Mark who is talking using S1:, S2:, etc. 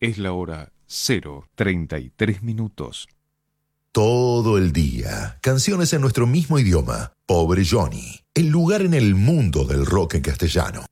S1: Es la hora 0:33.
S2: Todo el día, canciones en nuestro mismo idioma. Pobre Johnny, el lugar en el mundo del rock en castellano.